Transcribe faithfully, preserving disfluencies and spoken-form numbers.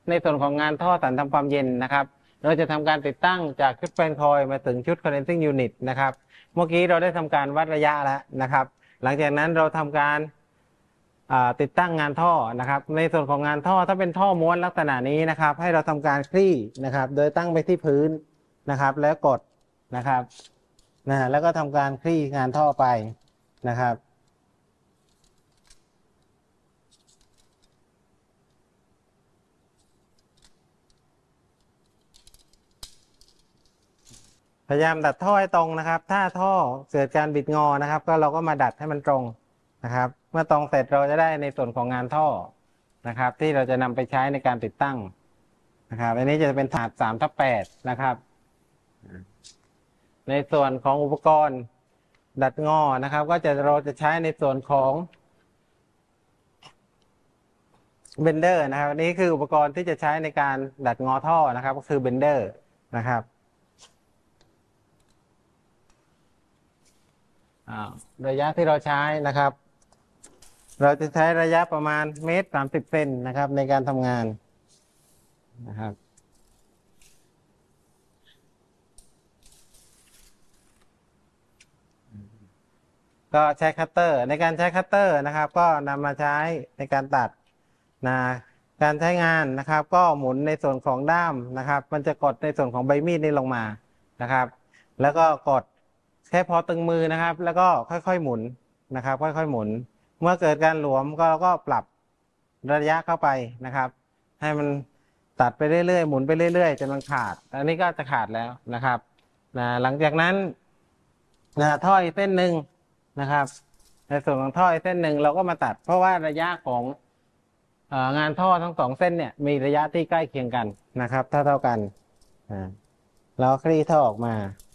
ในส่วนของงานท่อสันทำความเย็นนะครับเราจะทำการติดตั้งจากชุดแฟนคอยมาถึงชุด condensing unit นะครับเมื่อกี้เราได้ทำการวัดระยะแล้วนะครับหลังจากนั้นเราทำการติดตั้งงานท่อนะครับในส่วนของงานท่อถ้าเป็นท่อม้วนลักษณะนี้นะครับให้เราทำการคลี่นะครับโดยตั้งไปที่พื้นนะครับแล้วกดนะครับนะแล้วก็ทำการคลี่งานท่อไปนะครับพยายามดัดท่อให้ตรงนะครับถ้าท่อเกิดการบิดงอนะครับก็เราก็มาดัดให้มันตรงนะครับเมื่อตรงเสร็จเราจะได้ในส่วนของงานท่อนะครับที่เราจะนำไปใช้ในการติดตั้งนะครับอันนี้จะเป็นถาดสามทับแปดนะครับในส่วนของอุปกรณ์ดัดงอนะครับก็จะเราจะใช้ในส่วนของเบนเดอร์นะครับนี่คืออุปกรณ์ที่จะใช้ในการดัดงอท่อนะครับก็คือเบนเดอร์นะครับระยะที่เราใช้นะครับเราจะใช้ระยะประมาณเมตรสามสิบเซนนะครับในการทำงานนะครับก็ใช้คัตเตอร์ในการใช้คัตเตอร์นะครับก็นำมาใช้ในการตัดนะการใช้งานนะครับก็หมุนในส่วนของด้ามนะครับมันจะกดในส่วนของใบมีดนี่ลงมานะครับแล้วก็กดแค่พอตึงมือนะครับแล้วก็ค่อยๆหมุนนะครับค่อยๆหมุนเมื่อเกิดการหลวมก็เราก็ปรับระยะเข้าไปนะครับให้มันตัดไปเรื่อยๆหมุนไปเรื่อยๆจนมันขาดอันนี้ก็จะขาดแล้วนะครับนะหลังจากนั้นนะท่ออีกเส้นหนึ่งนะครับในส่วนของท่ออีกเส้นหนึ่งเราก็มาตัดเพราะว่าระยะของงานท่อทั้งสองเส้นเนี่ยมีระยะที่ใกล้เคียงกันนะครับเท่าเท่ากันเราคลี่ท่อออกมา